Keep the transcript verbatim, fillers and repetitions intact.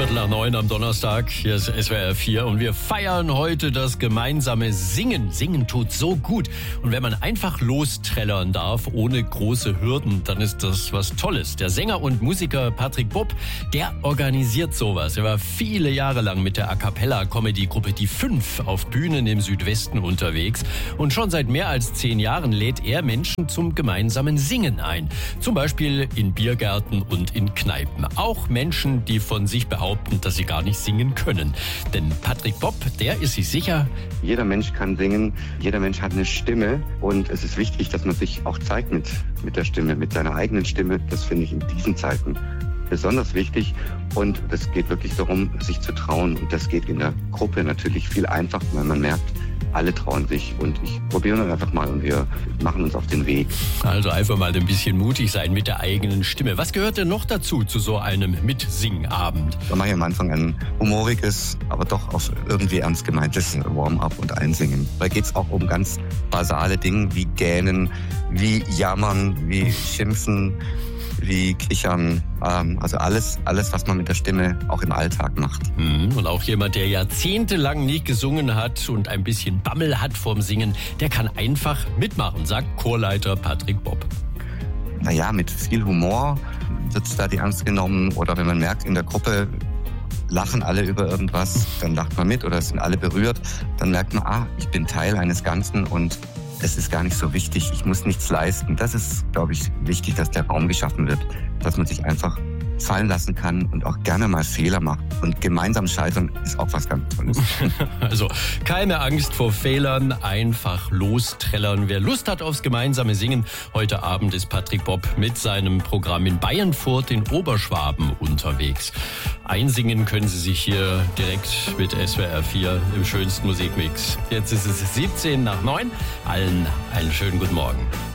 Viertel nach neun am Donnerstag, hier ist S W R vier und wir feiern heute das gemeinsame Singen. Singen tut so gut. Und wenn man einfach losträllern darf, ohne große Hürden, dann ist das was Tolles. Der Sänger und Musiker Patrick Bopp, der organisiert sowas. Er war viele Jahre lang mit der A-Cappella-Comedy-Gruppe Die Fünf auf Bühnen im Südwesten unterwegs. Und schon seit mehr als zehn Jahren lädt er Menschen zum gemeinsamen Singen ein. Zum Beispiel in Biergärten und in Kneipen. Auch Menschen, die von sich behaupten, dass sie gar nicht singen können. Denn Patrick Bopp, der ist sich sicher: Jeder Mensch kann singen, jeder Mensch hat eine Stimme und es ist wichtig, dass man sich auch zeigt mit, mit der Stimme, mit seiner eigenen Stimme. Das finde ich in diesen Zeiten besonders wichtig und es geht wirklich darum, sich zu trauen und das geht in der Gruppe natürlich viel einfacher, weil man merkt, alle trauen sich und ich probiere dann einfach mal und wir machen uns auf den Weg. Also einfach mal ein bisschen mutig sein mit der eigenen Stimme. Was gehört denn noch dazu, zu so einem Mitsingabend? Da mache ich am Anfang ein humoriges, aber doch auch irgendwie ernst gemeintes Warm-up und Einsingen. Da geht es auch um ganz basale Dinge wie Gähnen, wie Jammern, wie Schimpfen, wie Kichern, also alles, alles, was man mit der Stimme auch im Alltag macht. Und auch jemand, der jahrzehntelang nicht gesungen hat und ein bisschen Bammel hat vorm Singen, der kann einfach mitmachen, sagt Chorleiter Patrick Bopp. Naja, mit viel Humor wird es da die ernst genommen oder wenn man merkt, in der Gruppe lachen alle über irgendwas, dann lacht man mit oder sind alle berührt, dann merkt man, ah, ich bin Teil eines Ganzen und es ist gar nicht so wichtig, ich muss nichts leisten. Das ist, glaube ich, wichtig, dass der Raum geschaffen wird, dass man sich einfach fallen lassen kann und auch gerne mal Fehler macht. Und gemeinsam scheitern ist auch was ganz Tolles. Also keine Angst vor Fehlern, einfach losträllern. Wer Lust hat aufs gemeinsame Singen, heute Abend ist Patrick Bopp mit seinem Programm in Bayernfurt in Oberschwaben unterwegs. Einsingen können Sie sich hier direkt mit S W R vier im schönsten Musikmix. Jetzt ist es siebzehn nach neun. Allen einen schönen guten Morgen.